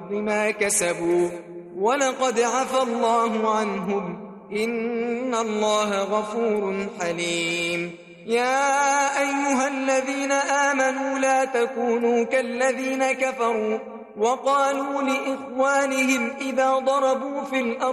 الأرض ما كسبوا ولقد عفى الله عنهم إن الله غفور حليم. يا أيها الذين آمنوا لا تكونوا كالذين كفروا وقالوا لإخوانهم إذا ضربوا في الأرض